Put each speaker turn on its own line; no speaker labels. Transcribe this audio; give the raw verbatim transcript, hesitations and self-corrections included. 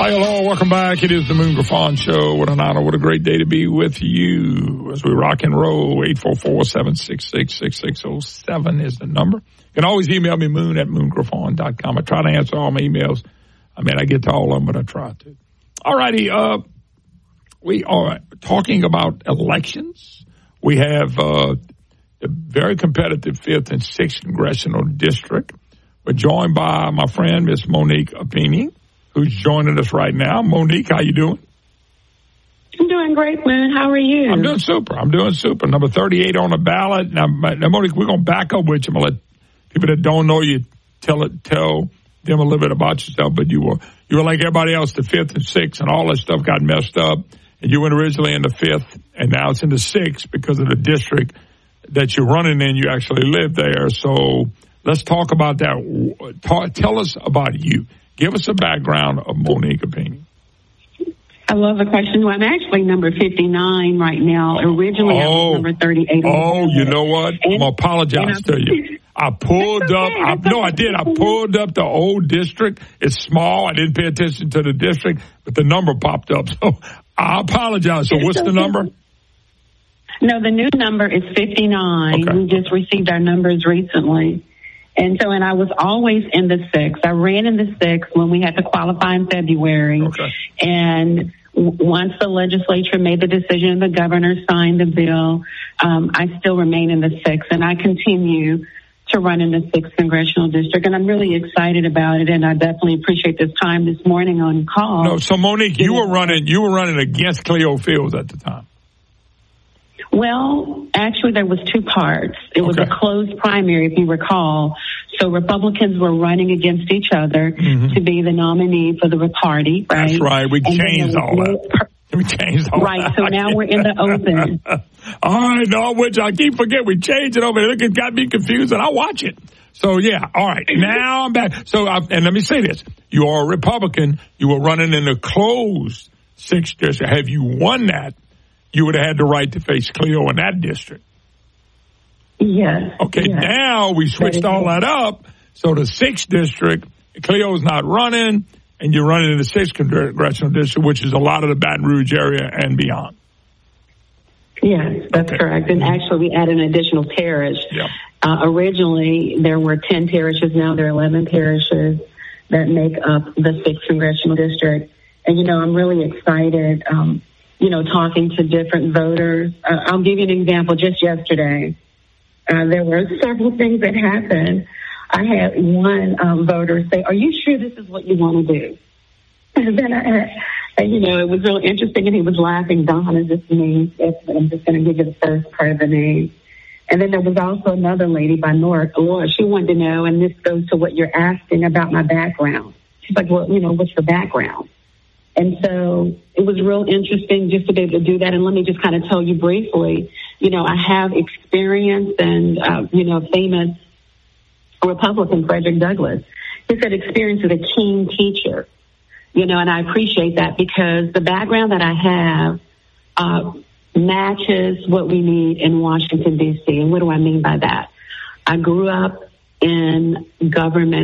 Hi, hello, welcome back. It is the Moon Griffon Show. What an honor, what a great day to be with you as we rock and roll. eight four four, seven six six, six six zero seven is the number. You can always email me, moon at moon griffon dot com. I try to answer all my emails. I mean, I get to all of them, but I try to. All righty, uh, we are talking about elections. We have uh, the very competitive fifth and sixth congressional district. We're joined by my friend, Miss Monique Apini, who's joining us right now. Monique, how you doing?
I'm doing great, Moon. How are you?
I'm doing super. I'm doing super. Number thirty-eight on the ballot. Now, now Monique, we're going to back up with you. I'm going to let people that don't know you tell it, tell them a little bit about yourself. But you were you were like everybody else, the fifth and sixth, and all that stuff got messed up. And you went originally in the fifth, and now it's in the sixth because of the district that you're running in. You actually live there. So let's talk about that. Talk, tell us about you. Give us a background of Monique Apini.
I love the question. Well, I'm actually number fifty-nine right now. Originally, oh, I was number thirty-eight.
Oh, you know what? And, I'm going to apologize to you. I pulled okay, up. I, no, I did. I pulled up the old district. It's small. I didn't pay attention to the district, but the number popped up. So I apologize. So what's the number?
No, the new number is fifty-nine. Okay. We just received our numbers recently. And so, and I was always in the sixth. I ran in the sixth when we had to qualify in February.
Okay.
And w- once the legislature made the decision, the governor signed the bill, um, I still remain in the sixth. And I continue to run in the sixth congressional district. And I'm really excited about it. And I definitely appreciate this time this morning on call.
No, so Monique, you were running, you were running against Cleo Fields at the time.
Well, actually, there was two parts. It was
okay.
a closed primary, if you recall. So Republicans were running against each other
mm-hmm.
to be the nominee for the party, right?
That's right. We and changed all no that. Per- we changed all
right,
that.
Right, so now we're in the open.
All right, no, which I keep forgetting. We changed it over there. Look, it got me confused, and I watch it. So, yeah, all right. Now I'm back. So, I, and let me say this. You are a Republican. You were running in the closed sixth district. Have you won that? You would have had the right to face Cleo in that district.
Yes.
Okay,
yes.
Now we switched that all that up. So the sixth district, Cleo's not running, and you're running in the sixth congressional district, which is a lot of the Baton Rouge area and beyond.
Yes, that's
okay.
correct. And actually, we added an additional parish.
Yeah.
Uh, originally, there were ten parishes. Now there are eleven parishes that make up the sixth congressional district. And, you know, I'm really excited. Um, you know, talking to different voters. Uh, I'll give you an example. Just yesterday, uh, there were several things that happened. I had one um, voter say, "Are you sure this is what you want to do?" And then I had, and, you know, it was real interesting, and he was laughing. Don is just me. I'm just going to give you the first part of the name. And then there was also another lady by Laura. Laura, she wanted to know, and this goes to what you're asking about my background. She's like, "Well, you know, what's your background?" And so it was real interesting just to be able to do that. And let me just kind of tell you briefly, you know, I have experience and, uh, you know, famous Republican Frederick Douglass. He said experience is a keen teacher, you know, and I appreciate that because the background that I have uh, matches what we need in Washington, D C. And what do I mean by that? I grew up in government